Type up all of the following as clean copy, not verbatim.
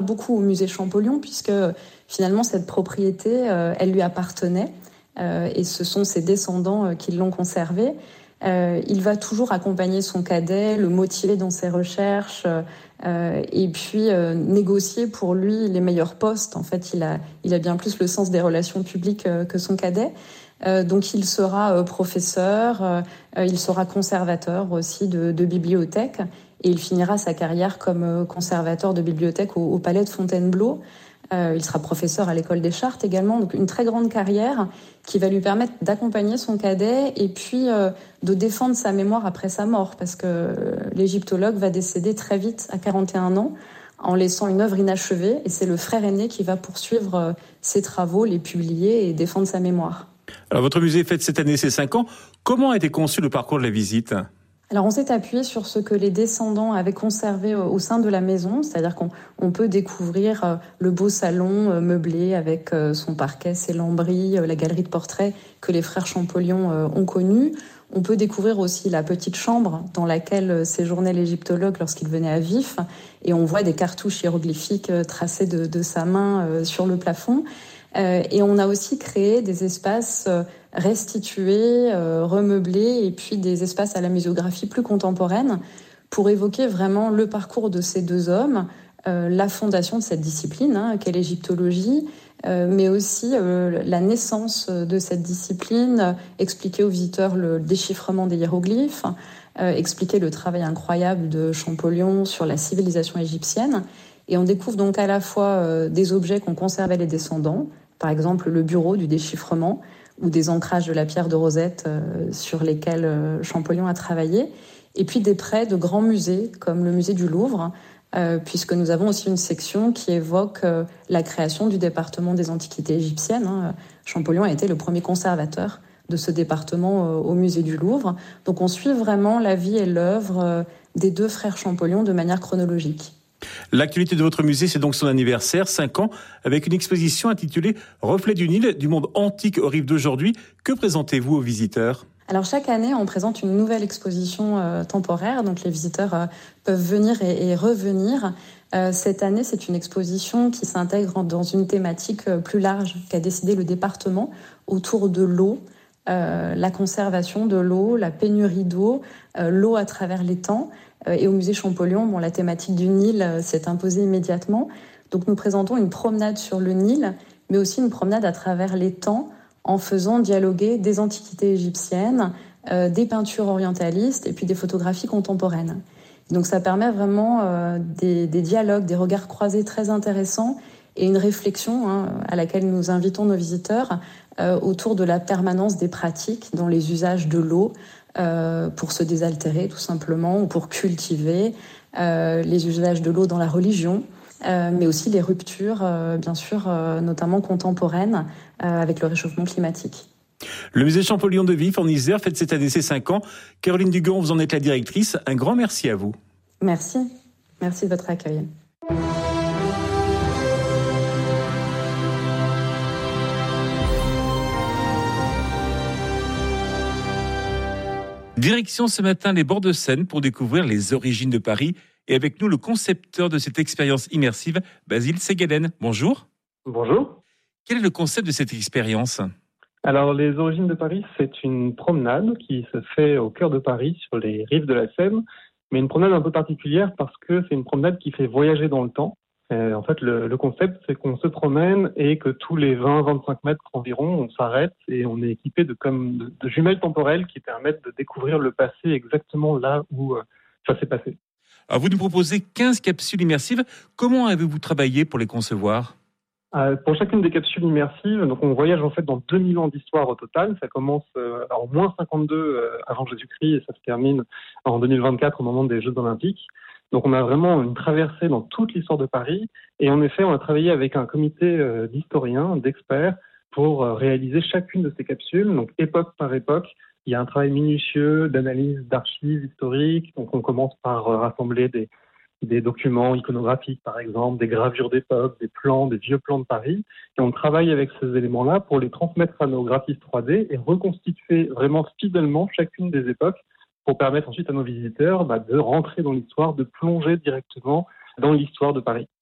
beaucoup au musée Champollion puisque finalement cette propriété, elle lui appartenait et ce sont ses descendants qui l'ont conservée. Il va toujours accompagner son cadet, le motiver dans ses recherches et puis négocier pour lui les meilleurs postes. En fait, il a bien plus le sens des relations publiques que son cadet. Donc il sera professeur, il sera conservateur aussi de bibliothèque et il finira sa carrière comme conservateur de bibliothèque au Palais de Fontainebleau. Il sera professeur à l'École des Chartes également, donc une très grande carrière qui va lui permettre d'accompagner son cadet et puis de défendre sa mémoire après sa mort, parce que l'égyptologue va décéder très vite à 41 ans en laissant une œuvre inachevée, et c'est le frère aîné qui va poursuivre ses travaux, les publier et défendre sa mémoire. Alors votre musée fête cette année ses 5 ans. Comment a été conçu le parcours de la visite ? Alors on s'est appuyé sur ce que les descendants avaient conservé au sein de la maison, c'est-à-dire qu'on peut découvrir le beau salon meublé avec son parquet, ses lambris, la galerie de portraits que les frères Champollion ont connue. On peut découvrir aussi la petite chambre dans laquelle séjournait l'égyptologue lorsqu'il venait à vif, et on voit des cartouches hiéroglyphiques tracées de sa main sur le plafond. Et on a aussi créé des espaces restitués, remeublés, et puis des espaces à la muséographie plus contemporaine pour évoquer vraiment le parcours de ces deux hommes, la fondation de cette discipline qu'est l'égyptologie, mais aussi la naissance de cette discipline, expliquer aux visiteurs le déchiffrement des hiéroglyphes, expliquer le travail incroyable de Champollion sur la civilisation égyptienne. Et on découvre donc à la fois des objets qu'ont conservés les descendants, par exemple le bureau du déchiffrement ou des ancrages de la pierre de Rosette sur lesquels Champollion a travaillé, et puis des prêts de grands musées comme le musée du Louvre, puisque nous avons aussi une section qui évoque la création du département des antiquités égyptiennes. Champollion a été le premier conservateur de ce département au musée du Louvre. Donc on suit vraiment la vie et l'œuvre des deux frères Champollion de manière chronologique. L'actualité de votre musée, c'est donc son anniversaire, 5 ans, avec une exposition intitulée « Reflets du Nil, du monde antique aux rives d'aujourd'hui ». Que présentez-vous aux visiteurs ? Alors chaque année, on présente une nouvelle exposition temporaire, donc les visiteurs peuvent venir et revenir. Cette année, c'est une exposition qui s'intègre dans une thématique plus large qu'a décidé le département autour de l'eau, la conservation de l'eau, la pénurie d'eau, l'eau à travers les temps. Et au musée Champollion, la thématique du Nil s'est imposée immédiatement. Donc nous présentons une promenade sur le Nil, mais aussi une promenade à travers les temps, en faisant dialoguer des antiquités égyptiennes, des peintures orientalistes et puis des photographies contemporaines. Donc ça permet vraiment des dialogues, des regards croisés très intéressants et une réflexion à laquelle nous invitons nos visiteurs autour de la permanence des pratiques dans les usages de l'eau, pour se désaltérer tout simplement, ou pour cultiver, les usages de l'eau dans la religion, mais aussi les ruptures, bien sûr, notamment contemporaines, avec le réchauffement climatique. Le musée Champollion de Vif en Isère fête cette année ses 5 ans. Caroline Dugan, vous en êtes la directrice. Un grand merci à vous. Merci. Merci de votre accueil. Direction ce matin les bords de Seine pour découvrir les origines de Paris. Et avec nous, le concepteur de cette expérience immersive, Basile Segalen. Bonjour. Bonjour. Quel est le concept de cette expérience ? Alors, les origines de Paris, c'est une promenade qui se fait au cœur de Paris, sur les rives de la Seine, mais une promenade un peu particulière parce que c'est une promenade qui fait voyager dans le temps. En fait, le concept, c'est qu'on se promène et que tous les 20-25 mètres environ, on s'arrête et on est équipé de jumelles temporelles qui permettent de découvrir le passé exactement là où ça s'est passé. Alors, vous nous proposez 15 capsules immersives. Comment avez-vous travaillé pour les concevoir ? Pour chacune des capsules immersives, donc on voyage en fait dans 2000 ans d'histoire au total. Ça commence en moins 52 avant Jésus-Christ et ça se termine en 2024 au moment des Jeux Olympiques. Donc on a vraiment une traversée dans toute l'histoire de Paris. Et en effet, on a travaillé avec un comité d'historiens, d'experts, pour réaliser chacune de ces capsules, donc époque par époque. Il y a un travail minutieux d'analyse d'archives historiques. Donc on commence par rassembler des documents iconographiques, par exemple, des gravures d'époque, des plans, des vieux plans de Paris. Et on travaille avec ces éléments-là pour les transmettre à nos graphistes 3D et reconstituer vraiment fidèlement chacune des époques pour permettre ensuite à nos visiteurs de rentrer dans l'histoire, de plonger directement dans l'histoire de Paris.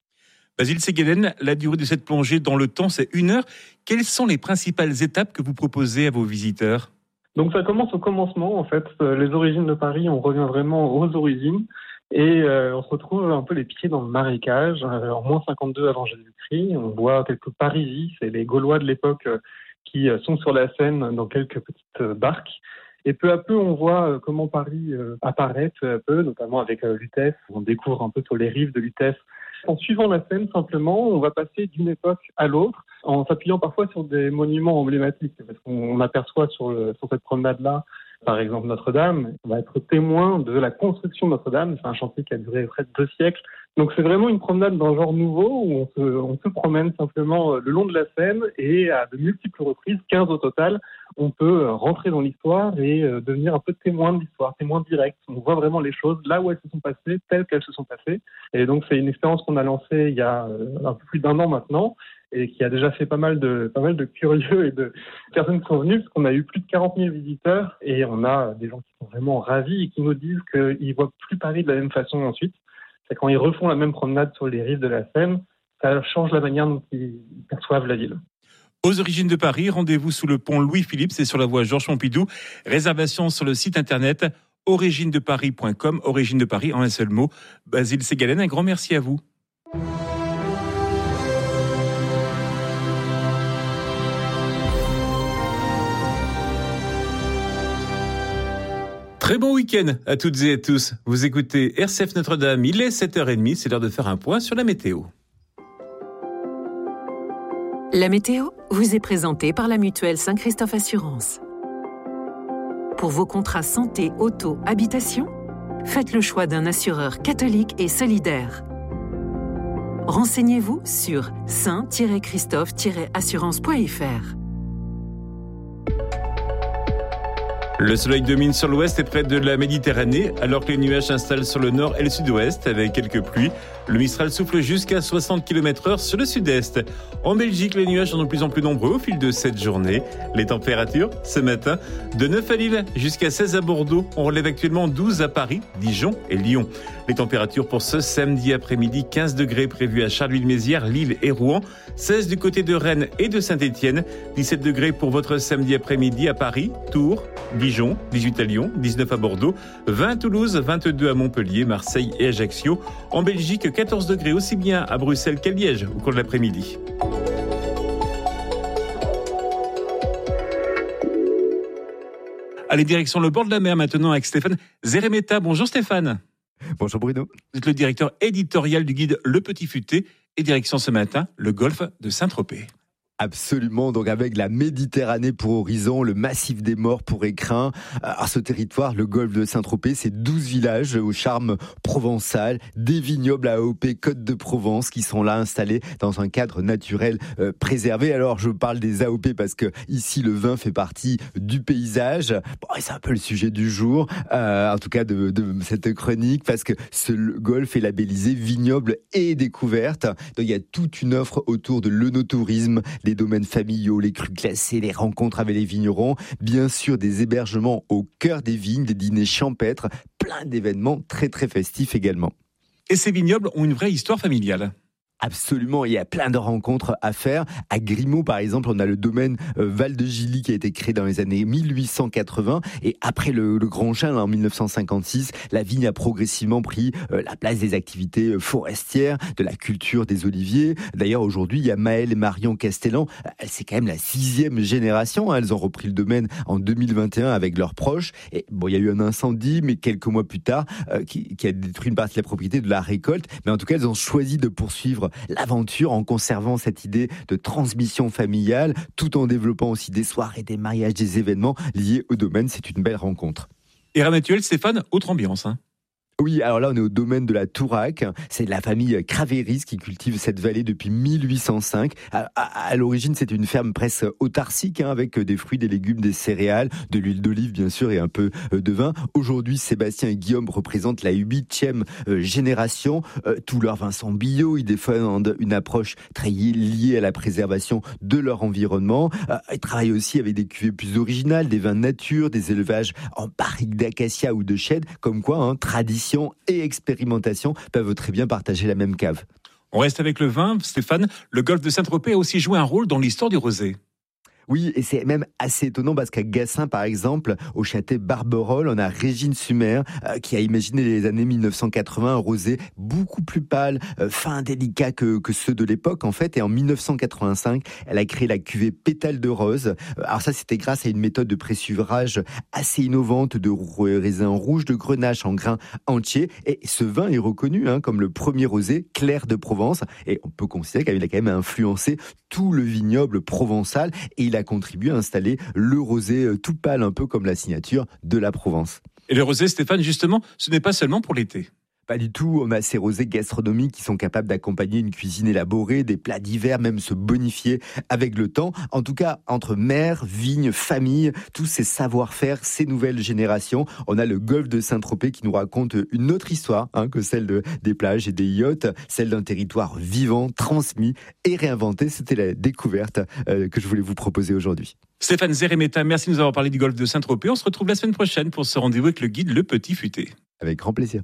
Basile Segalen, la durée de cette plongée dans le temps, c'est 1 heure. Quelles sont les principales étapes que vous proposez à vos visiteurs ? Donc ça commence au commencement, en fait. Les origines de Paris, on revient vraiment aux origines. Et on se retrouve un peu les pieds dans le marécage. En moins 52 avant Jésus-Christ, on voit quelques Parisis, c'est les Gaulois de l'époque qui sont sur la Seine dans quelques petites barques. Et peu à peu, on voit comment Paris apparaît peu à peu, notamment avec Lutèce. On découvre un peu sur les rives de Lutèce. En suivant la Seine, simplement, on va passer d'une époque à l'autre, en s'appuyant parfois sur des monuments emblématiques. Parce qu'on aperçoit sur cette promenade-là, par exemple Notre-Dame, on va être témoin de la construction de Notre-Dame. C'est un chantier qui a duré près de 2 siècles. Donc c'est vraiment une promenade d'un genre nouveau où on se promène simplement le long de la Seine et à de multiples reprises, 15 au total, on peut rentrer dans l'histoire et devenir un peu témoin de l'histoire, témoin direct. On voit vraiment les choses là où elles se sont passées, telles qu'elles se sont passées. Et donc c'est une expérience qu'on a lancée il y a un peu plus d'1 an maintenant et qui a déjà fait pas mal de curieux et de personnes qui sont venues, parce qu'on a eu plus de 40 000 visiteurs et on a des gens qui sont vraiment ravis et qui nous disent qu'ils voient plus Paris de la même façon ensuite. C'est quand ils refont la même promenade sur les rives de la Seine, ça change la manière dont ils perçoivent la ville. Aux origines de Paris, rendez-vous sous le pont Louis-Philippe, c'est sur la voie Georges Pompidou. Réservation sur le site internet originedeparis.com, Origine de Paris en un seul mot. Basile Segalen, un grand merci à vous. Très bon week-end à toutes et à tous. Vous écoutez RCF Notre-Dame, il est 7h30, c'est l'heure de faire un point sur la météo. La météo vous est présentée par la mutuelle Saint-Christophe Assurance. Pour vos contrats santé, auto, habitation, faites le choix d'un assureur catholique et solidaire. Renseignez-vous sur saint-christophe-assurance.fr. Le soleil domine sur l'ouest et près de la Méditerranée, alors que les nuages s'installent sur le nord et le sud-ouest avec quelques pluies. Le Mistral souffle jusqu'à 60 km/h sur le sud-est. En Belgique, les nuages sont de plus en plus nombreux au fil de cette journée. Les températures, ce matin, de 9 à Lille jusqu'à 16 à Bordeaux. On relève actuellement 12 à Paris, Dijon et Lyon. Les températures pour ce samedi après-midi, 15 degrés prévus à Charleville-Mézières, Lille et Rouen, 16 du côté de Rennes et de Saint-Étienne, 17 degrés pour votre samedi après-midi à Paris, Tours, Dijon, 18 à Lyon, 19 à Bordeaux, 20 à Toulouse, 22 à Montpellier, Marseille et Ajaccio. En Belgique, 14 degrés aussi bien à Bruxelles qu'à Liège au cours de l'après-midi. Allez, direction le bord de la mer maintenant avec Stéphane Zeremeta. Bonjour Stéphane. Bonjour Bruno. Vous êtes le directeur éditorial du guide Le Petit Futé et direction ce matin, le golfe de Saint-Tropez. Absolument, donc avec la Méditerranée pour horizon, le massif des Morts pour écrin. À ce territoire, le golfe de Saint-Tropez, c'est 12 villages au charme provençal, des vignobles à AOP Côte de Provence qui sont là installés dans un cadre naturel préservé. Alors je parle des AOP parce que ici le vin fait partie du paysage. Bon, et c'est un peu le sujet du jour, en tout cas de cette chronique, parce que ce golfe est labellisé vignoble et découverte. Donc il y a toute une offre autour de l'œnotourisme, les domaines familiaux, les crus classés, les rencontres avec les vignerons, bien sûr des hébergements au cœur des vignes, des dîners champêtres, plein d'événements très très festifs également. Et ces vignobles ont une vraie histoire familiale. Absolument, il y a plein de rencontres à faire. À Grimaud, par exemple, on a le domaine Val de Gilly qui a été créé dans les années 1880. Et après le Grand Chêne, en 1956, la vigne a progressivement pris la place des activités forestières, de la culture des oliviers. D'ailleurs, aujourd'hui, il y a Maëlle et Marion Castellan. C'est quand même la 6e génération. Elles ont repris le domaine en 2021 avec leurs proches. Et bon, il y a eu un incendie, mais quelques mois plus tard, qui a détruit une partie de la propriété de la récolte. Mais en tout cas, elles ont choisi de poursuivre l'aventure en conservant cette idée de transmission familiale, tout en développant aussi des soirées, des mariages, des événements liés au domaine. C'est une belle rencontre. Et Ramatuel, Stéphane, autre ambiance. Oui, alors là, on est au domaine de la Touraque. C'est la famille Cravéris qui cultive cette vallée depuis 1805. À l'origine, c'est une ferme presque autarcique, avec des fruits, des légumes, des céréales, de l'huile d'olive, bien sûr, et un peu de vin. Aujourd'hui, Sébastien et Guillaume représentent la 8e génération. Tous leurs vins sont bio. Ils défendent une approche très liée à la préservation de leur environnement. Ils travaillent aussi avec des cuvées plus originales, des vins nature, des élevages en barriques d'acacia ou de chèvre. Comme quoi, tradition et expérimentation peuvent très bien partager la même cave. On reste avec le vin, Stéphane. Le golfe de Saint-Tropez a aussi joué un rôle dans l'histoire du rosé. Oui, et c'est même assez étonnant parce qu'à Gassin, par exemple, au château Barberolles, on a Régine Sumer qui a imaginé les années 1980 un rosé beaucoup plus pâle, fin, délicat que ceux de l'époque en fait. Et en 1985, elle a créé la cuvée Pétale de rose. Alors ça, c'était grâce à une méthode de pressurage assez innovante de raisin rouge de Grenache en grains entiers. Et ce vin est reconnu comme le premier rosé clair de Provence. Et on peut considérer qu'il a quand même influencé tout le vignoble provençal et il a contribué à installer le rosé tout pâle, un peu comme la signature de la Provence. Et le rosé, Stéphane, justement, ce n'est pas seulement pour l'été. Pas du tout, on a ces rosés gastronomiques qui sont capables d'accompagner une cuisine élaborée, des plats d'hiver, même se bonifier avec le temps. En tout cas, entre mer, vigne, famille, tous ces savoir-faire, ces nouvelles générations, on a le golfe de Saint-Tropez qui nous raconte une autre histoire que celle des plages et des yachts, celle d'un territoire vivant, transmis et réinventé. C'était la découverte que je voulais vous proposer aujourd'hui. Stéphane Zeremeta, merci de nous avoir parlé du golfe de Saint-Tropez. On se retrouve la semaine prochaine pour ce rendez-vous avec le guide Le Petit Futé. Avec grand plaisir.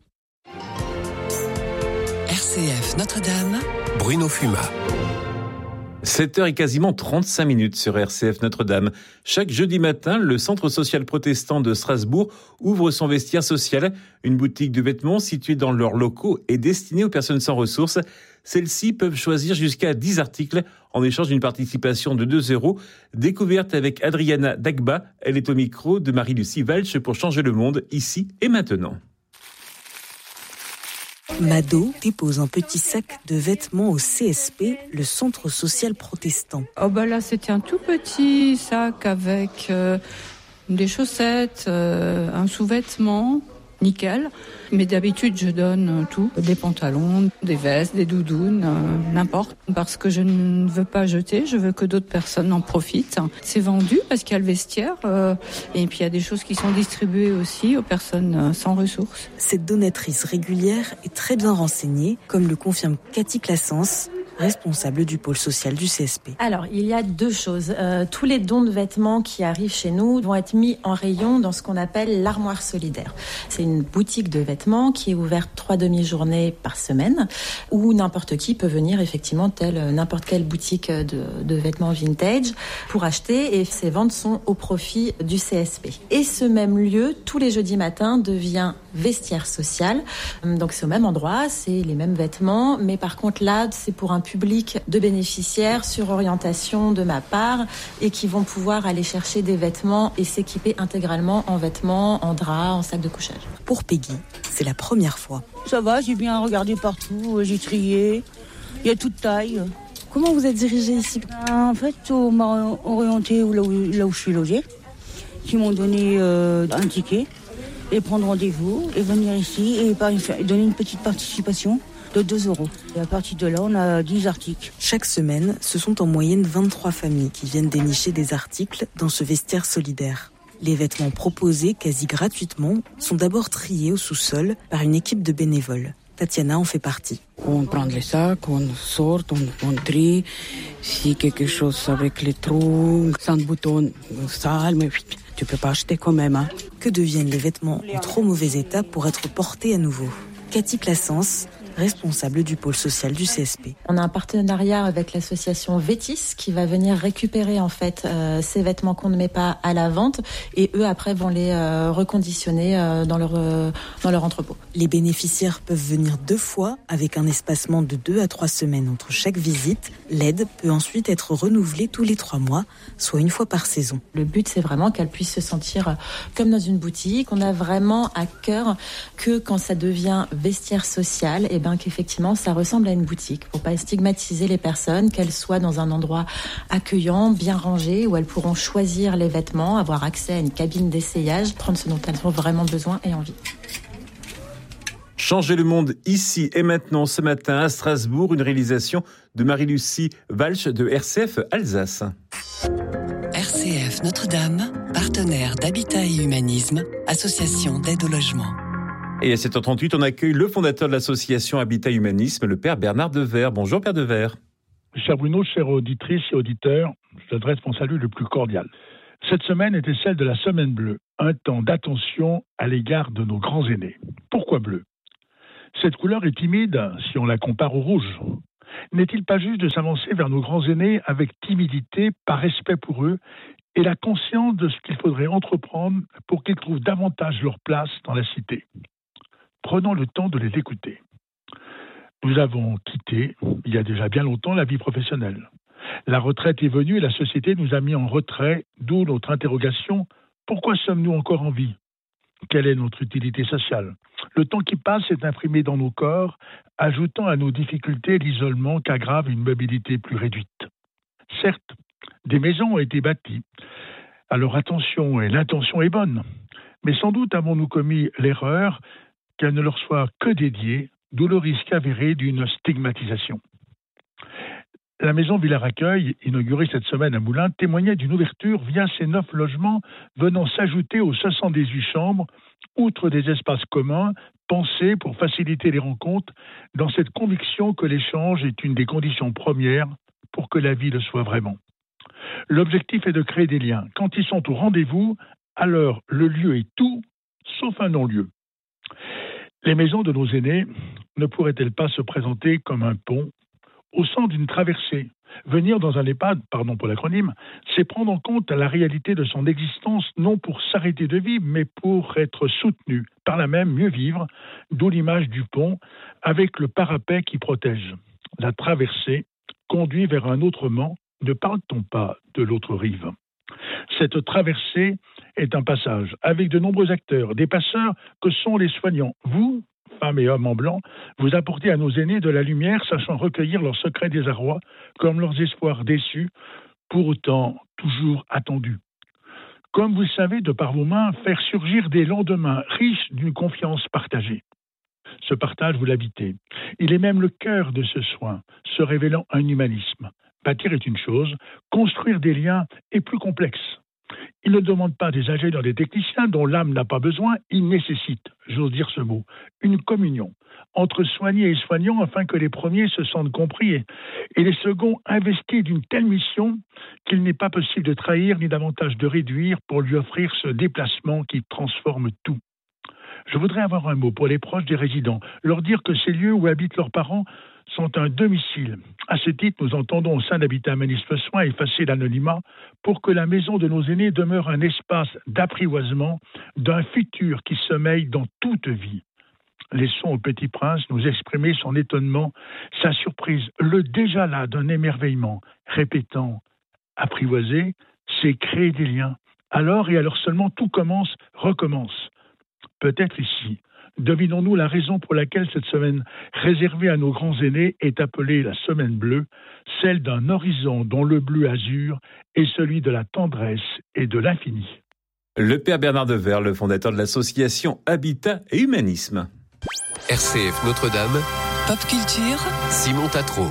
RCF Notre-Dame, Bruno Fumat. 7h et quasiment 35 minutes sur RCF Notre-Dame. Chaque jeudi matin, le Centre social protestant de Strasbourg ouvre son vestiaire social, une boutique de vêtements située dans leurs locaux et destinée aux personnes sans ressources. Celles-ci peuvent choisir jusqu'à 10 articles en échange d'une participation de 2 €. Découverte avec Adriana Dagba. Elle est au micro de Marie-Lucie Walsh pour changer le monde ici et maintenant. Mado dépose un petit sac de vêtements au CSP, le Centre social protestant. Là, c'était un tout petit sac avec des chaussettes, un sous-vêtement, nickel. Mais d'habitude, je donne tout, des pantalons, des vestes, des doudounes, n'importe. Parce que je ne veux pas jeter, je veux que d'autres personnes en profitent. C'est vendu parce qu'il y a le vestiaire et puis il y a des choses qui sont distribuées aussi aux personnes sans ressources. Cette donatrice régulière est très bien renseignée, comme le confirme Cathy Classens, responsable du pôle social du CSP. Alors, il y a 2 choses. Tous les dons de vêtements qui arrivent chez nous vont être mis en rayon dans ce qu'on appelle l'armoire solidaire. C'est une boutique de vêtements qui est ouverte 3 demi-journées par semaine, où n'importe qui peut venir effectivement, n'importe quelle boutique de vêtements vintage, pour acheter, et ces ventes sont au profit du CSP. Et ce même lieu, tous les jeudis matins, devient vestiaire social. Donc c'est au même endroit, c'est les mêmes vêtements, mais par contre là, c'est pour un public de bénéficiaires sur orientation de ma part et qui vont pouvoir aller chercher des vêtements et s'équiper intégralement en vêtements, en draps, en sacs de couchage. Pour Peggy, c'est la première fois. Ça va, j'ai bien regardé partout, j'ai trié, il y a toute taille. Comment vous êtes dirigée ici ? En fait, on m'a orienté là où je suis logée, qui m'ont donné un ticket et prendre rendez-vous et venir ici et donner une petite participation de 2 €. Et à partir de là, on a 10 articles. Chaque semaine, ce sont en moyenne 23 familles qui viennent dénicher des articles dans ce vestiaire solidaire. Les vêtements proposés quasi gratuitement sont d'abord triés au sous-sol par une équipe de bénévoles. Tatiana en fait partie. On prend les sacs, on sort, on trie. Si quelque chose avec les trous, sans bouton sale, mais tu peux pas acheter quand même. Que deviennent les vêtements en trop mauvais état pour être portés à nouveau ? Cathy Classens, responsable du pôle social du CSP. On a un partenariat avec l'association Vétis qui va venir récupérer en fait ces vêtements qu'on ne met pas à la vente et eux après vont les reconditionner dans leur entrepôt. Les bénéficiaires peuvent venir 2 fois avec un espacement de 2 à 3 semaines entre chaque visite. L'aide peut ensuite être renouvelée tous les 3 mois, soit 1 fois par saison. Le but c'est vraiment qu'elle puisse se sentir comme dans une boutique. On a vraiment à cœur que quand ça devient vestiaire social, qu'effectivement ça ressemble à une boutique pour pas stigmatiser les personnes, qu'elles soient dans un endroit accueillant, bien rangé, où elles pourront choisir les vêtements, avoir accès à une cabine d'essayage, prendre ce dont elles ont vraiment besoin et envie. Changer le monde ici et maintenant ce matin à Strasbourg, une réalisation de Marie-Lucie Walsh de RCF Alsace. RCF Notre-Dame, partenaire d'Habitat et Humanisme, association d'aide au logement. Et à 7h38, on accueille le fondateur de l'association Habitat Humanisme, le père Bernard Devers. Bonjour père Devers. Cher Bruno, chères auditrices et auditeurs, je t'adresse mon salut le plus cordial. Cette semaine était celle de la Semaine bleue, un temps d'attention à l'égard de nos grands aînés. Pourquoi bleu ? Cette couleur est timide si on la compare au rouge. N'est-il pas juste de s'avancer vers nos grands aînés avec timidité, par respect pour eux, et la conscience de ce qu'il faudrait entreprendre pour qu'ils trouvent davantage leur place dans la cité? Prenons le temps de les écouter. Nous avons quitté, il y a déjà bien longtemps, la vie professionnelle. La retraite est venue et la société nous a mis en retrait, d'où notre interrogation: pourquoi sommes-nous encore en vie? Quelle est notre utilité sociale? Le temps qui passe est imprimé dans nos corps, ajoutant à nos difficultés l'isolement qu'aggrave une mobilité plus réduite. Certes, des maisons ont été bâties. Alors attention, et l'intention est bonne. Mais sans doute avons-nous commis l'erreur qu'elles ne leur soient que dédiées, d'où le risque avéré d'une stigmatisation. La maison Villars-Accueil, inaugurée cette semaine à Moulins, témoignait d'une ouverture via ses 9 logements venant s'ajouter aux 78 chambres, outre des espaces communs pensés pour faciliter les rencontres, dans cette conviction que l'échange est une des conditions premières pour que la vie le soit vraiment. L'objectif est de créer des liens. Quand ils sont au rendez-vous, alors le lieu est tout, sauf un non-lieu. Les maisons de nos aînés ne pourraient-elles pas se présenter comme un pont au centre d'une traversée? Venir dans un EHPAD, pardon pour l'acronyme, c'est prendre en compte la réalité de son existence, non pour s'arrêter de vivre, mais pour être soutenu, par là même mieux vivre, d'où l'image du pont, avec le parapet qui protège. La traversée conduit vers un autre Mans. Ne parle-t-on pas de l'autre rive? Cette traversée est un passage avec de nombreux acteurs, des passeurs que sont les soignants. Vous, femmes et hommes en blanc, vous apportez à nos aînés de la lumière, sachant recueillir leurs secrets désarroi, comme leurs espoirs déçus, pour autant toujours attendus. Comme vous le savez, de par vos mains, faire surgir des lendemains riches d'une confiance partagée. Ce partage, vous l'habitez. Il est même le cœur de ce soin, se révélant un humanisme. Bâtir est une chose, construire des liens est plus complexe. Il ne demande pas des ingénieurs, des techniciens dont l'âme n'a pas besoin, il nécessite, j'ose dire ce mot, une communion entre soignés et soignants afin que les premiers se sentent compris et les seconds investis d'une telle mission qu'il n'est pas possible de trahir ni davantage de réduire pour lui offrir ce déplacement qui transforme tout. Je voudrais avoir un mot pour les proches des résidents, leur dire que ces lieux où habitent leurs parents sont un domicile. À ce titre, nous entendons au sein d'Habitat Humanisme Soins effacer l'anonymat pour que la maison de nos aînés demeure un espace d'apprivoisement d'un futur qui sommeille dans toute vie. Laissons au Petit Prince nous exprimer son étonnement, sa surprise, le déjà là d'un émerveillement, répétant « apprivoiser, c'est créer des liens. Alors et alors seulement tout recommence. » Peut-être ici, devinons-nous la raison pour laquelle cette semaine réservée à nos grands aînés est appelée la Semaine bleue, celle d'un horizon dont le bleu azur est celui de la tendresse et de l'infini. Le père Bernard Devers, le fondateur de l'association Habitat et Humanisme. RCF Notre-Dame, Pop Culture, Simon Tatro.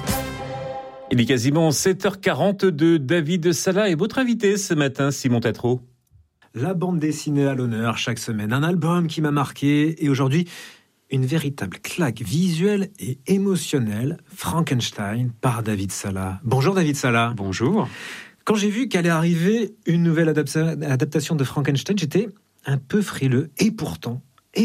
Il est quasiment 7h40 de David Sala et votre invité ce matin, Simon Tatro. La bande dessinée à l'honneur chaque semaine, un album qui m'a marqué et aujourd'hui, une véritable claque visuelle et émotionnelle, Frankenstein par David Sala. Bonjour David Sala. Bonjour. Quand j'ai vu qu'allait arriver une nouvelle adaptation de Frankenstein, j'étais un peu frileux et pourtant,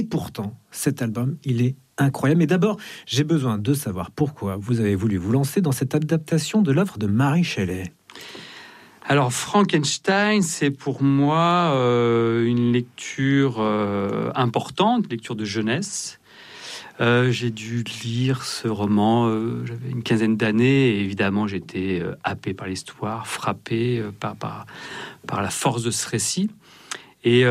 cet album, il est incroyable. Mais d'abord, j'ai besoin de savoir pourquoi vous avez voulu vous lancer dans cette adaptation de l'œuvre de Mary Shelley. Alors, Frankenstein, c'est pour moi une lecture importante, lecture de jeunesse. J'ai dû lire ce roman, j'avais une quinzaine d'années, et évidemment, j'étais happé par l'histoire, frappé par la force de ce récit. Et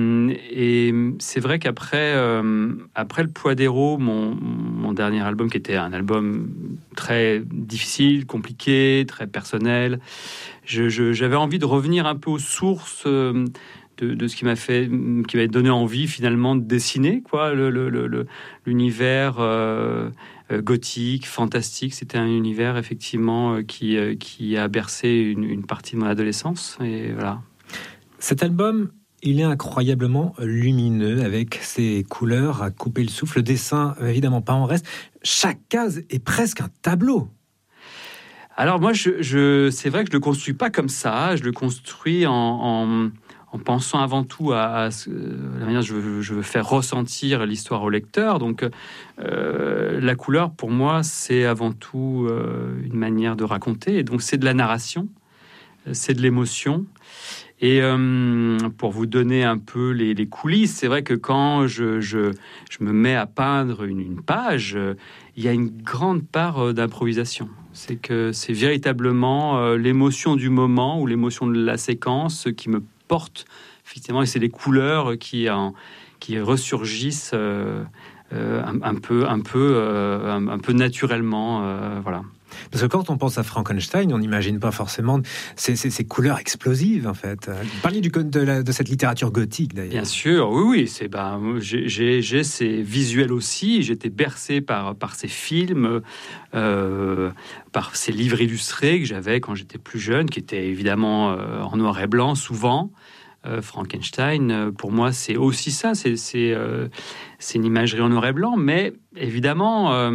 c'est vrai qu'après le Poids d'Héros, mon dernier album, qui était un album très difficile, compliqué, très personnel, j'avais envie de revenir un peu aux sources de ce qui m'a donné envie finalement de dessiner, quoi, l'univers gothique, fantastique. C'était un univers effectivement qui a bercé une partie de mon adolescence. Et voilà. Cet album, il est incroyablement lumineux avec ses couleurs à couper le souffle. Le dessin, évidemment, pas en reste. Chaque case est presque un tableau. Alors moi, c'est vrai que je le construis pas comme ça. Je le construis en en pensant avant tout à la manière dont je veux faire ressentir l'histoire au lecteur. Donc, la couleur, pour moi, c'est avant tout une manière de raconter. Et donc, c'est de la narration, c'est de l'émotion. Et pour vous donner un peu les coulisses, c'est vrai que quand je me mets à peindre une page, il y a une grande part d'improvisation. C'est que c'est véritablement l'émotion du moment ou l'émotion de la séquence qui me porte, effectivement, et c'est les couleurs qui ressurgissent un peu naturellement, voilà. Parce que quand on pense à Frankenstein, on n'imagine pas forcément ces couleurs explosives, en fait. Vous parliez de cette littérature gothique, d'ailleurs. Bien sûr, oui. J'ai ces visuels aussi. J'étais bercé par ces films, par ces livres illustrés que j'avais quand j'étais plus jeune, qui étaient évidemment en noir et blanc, souvent. Frankenstein, pour moi, c'est aussi ça. C'est une imagerie en noir et blanc, mais évidemment...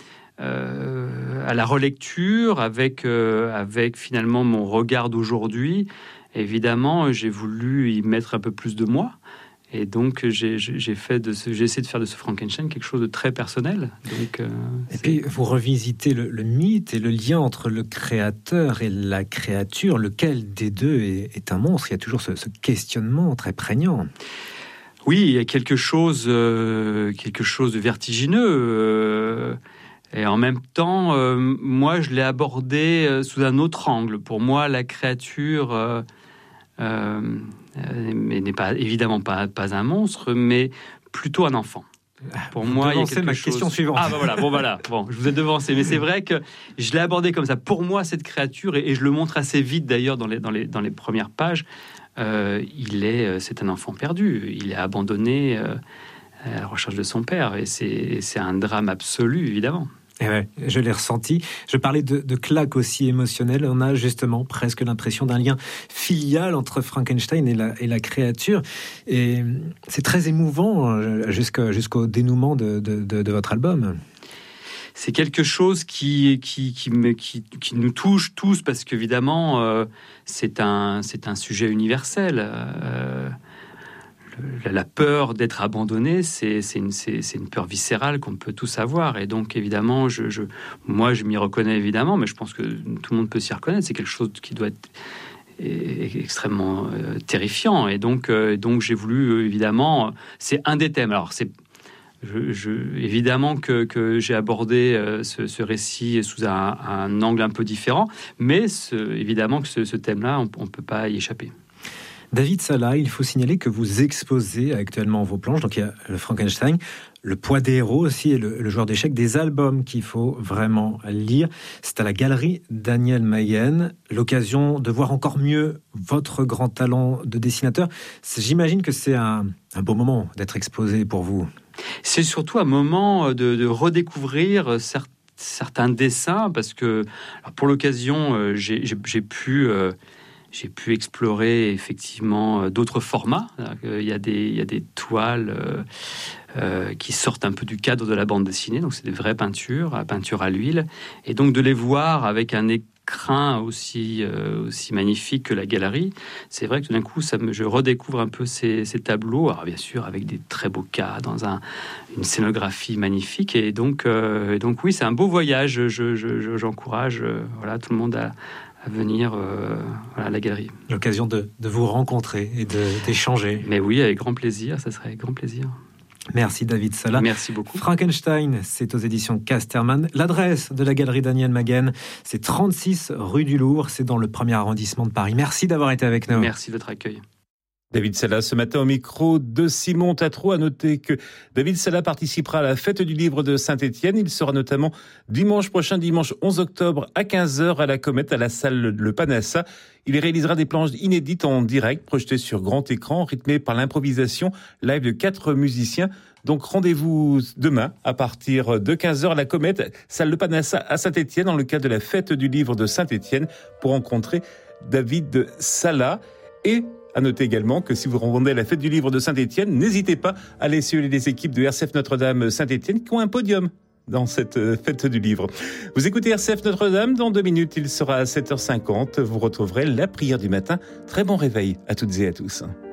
à la relecture, avec finalement mon regard d'aujourd'hui, évidemment, j'ai voulu y mettre un peu plus de moi. Et donc, j'ai essayé de faire de ce Frankenstein quelque chose de très personnel. Donc, et puis, vous revisitez le mythe et le lien entre le créateur et la créature. Lequel des deux est un monstre? Il y a toujours ce questionnement très prégnant. Oui, il y a quelque chose de vertigineux. Et en même temps, moi, je l'ai abordé sous un autre angle. Pour moi, la créature n'est pas évidemment pas un monstre, mais plutôt un enfant. Pour moi, il y a quelque chose... question suivante. Ah, voilà. Bon, je vous ai devancé, mais c'est vrai que je l'ai abordé comme ça. Pour moi, cette créature, et je le montre assez vite d'ailleurs dans les premières pages, c'est un enfant perdu. Il est abandonné à la recherche de son père, et c'est un drame absolu, évidemment. Et ouais, je l'ai ressenti. Je parlais de claques aussi émotionnelles. On a justement presque l'impression d'un lien filial entre Frankenstein et la créature. Et c'est très émouvant jusqu'au dénouement de votre album. C'est quelque chose qui nous touche tous, parce qu'évidemment, c'est un sujet universel. La peur d'être abandonné, c'est une peur viscérale qu'on peut tous avoir. Et donc, évidemment, moi, je m'y reconnais évidemment, mais je pense que tout le monde peut s'y reconnaître. C'est quelque chose qui doit être extrêmement terrifiant. Et donc, j'ai voulu, évidemment, c'est un des thèmes. Alors, évidemment que j'ai abordé ce récit sous un angle un peu différent, mais évidemment que ce thème-là, on ne peut pas y échapper. David Sala, il faut signaler que vous exposez actuellement vos planches, donc il y a le Frankenstein, le poids des héros aussi et le joueur d'échecs, des albums qu'il faut vraiment lire. C'est à la galerie Daniel Maguen, l'occasion de voir encore mieux votre grand talent de dessinateur. J'imagine que c'est un beau moment d'être exposé pour vous. C'est surtout un moment de redécouvrir certains dessins, parce que pour l'occasion, j'ai pu explorer effectivement d'autres formats. Il y a des toiles qui sortent un peu du cadre de la bande dessinée, donc c'est des vraies peintures à l'huile, et donc de les voir avec un écrin aussi magnifique que la galerie, c'est vrai que tout d'un coup je redécouvre un peu ces tableaux, alors bien sûr avec des très beaux cas dans une scénographie magnifique, et donc oui, c'est un beau voyage. J'encourage tout le monde à venir à la galerie. L'occasion de vous rencontrer et d'échanger. Mais oui, avec grand plaisir, ça serait avec grand plaisir. Merci David Sala. Merci beaucoup. Frankenstein, c'est aux éditions Casterman. L'adresse de la galerie Daniel Maguen, c'est 36 rue du Louvre, c'est dans le 1er arrondissement de Paris. Merci d'avoir été avec nous. Merci de votre accueil. David Sala, ce matin au micro de Simon Tatro. À noter que David Sala participera à la fête du livre de Saint-Étienne. Il sera notamment dimanche 11 octobre à 15h à la Comète, à la salle Le Panassa. Il réalisera des planches inédites en direct, projetées sur grand écran, rythmées par l'improvisation live de 4 musiciens. Donc rendez-vous demain à partir de 15h à la Comète, salle Le Panassa à Saint-Étienne, dans le cadre de la fête du livre de Saint-Étienne, pour rencontrer David Sala. Et à noter également que si vous rendez à la fête du livre de Saint-Étienne, n'hésitez pas à aller suivre les équipes de RCF Notre-Dame Saint-Étienne qui ont un podium dans cette fête du livre. Vous écoutez RCF Notre-Dame. Dans 2 minutes, il sera à 7h50. Vous retrouverez la prière du matin. Très bon réveil à toutes et à tous.